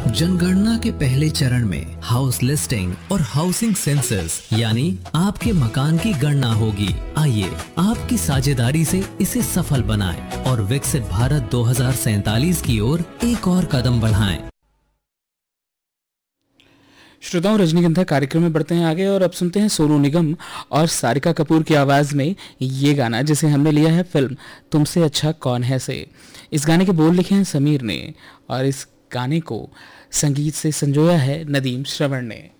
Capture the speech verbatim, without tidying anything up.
जनगणना के पहले चरण में हाउस लिस्टिंग और हाउसिंग सेंसस यानी आपके मकान की गणना होगी। आइए आपकी साझेदारी से इसे सफल बनाएं और विकसित भारत दो हज़ार सैंतालीस की ओर एक और कदम बढ़ाएं। श्रोताओं, रजनीगंधा कार्यक्रम में बढ़ते हैं आगे और अब सुनते हैं सोनू निगम और सारिका कपूर की आवाज़ में ये गाना, जिसे हमने लिया है फिल्म तुमसे अच्छा कौन है से। इस गाने के बोल लिखे हैं समीर ने और इस गाने को संगीत से संजोया है नदीम श्रवण ने।